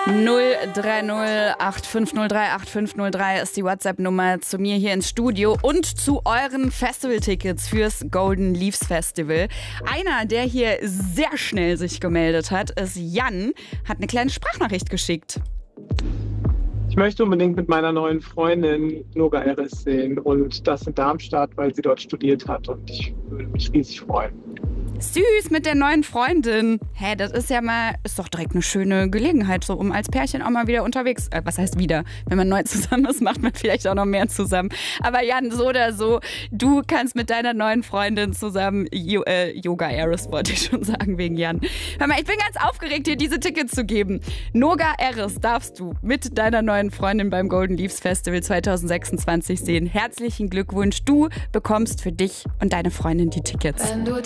030 8503 8503 ist die WhatsApp-Nummer zu mir hier ins Studio und zu euren Festival-Tickets fürs Golden Leaves Festival. Einer, der hier sehr schnell sich gemeldet hat, ist Jan, hat eine kleine Sprachnachricht geschickt. Ich möchte unbedingt mit meiner neuen Freundin Noga Eris sehen und das in Darmstadt, weil sie dort studiert hat und ich würde mich riesig freuen. Süß, mit der neuen Freundin. Hä, das ist doch direkt eine schöne Gelegenheit, so um als Pärchen auch mal wieder unterwegs. Was heißt wieder? Wenn man neu zusammen ist, macht man vielleicht auch noch mehr zusammen. Aber Jan, so oder so, du kannst mit deiner neuen Freundin zusammen Yoga Eris, wollte ich schon sagen, wegen Jan. Hör mal, ich bin ganz aufgeregt, dir diese Tickets zu geben. Noga Eris darfst du mit deiner neuen Freundin beim Golden Leaves Festival 2026 sehen. Herzlichen Glückwunsch, du bekommst für dich und deine Freundin die Tickets.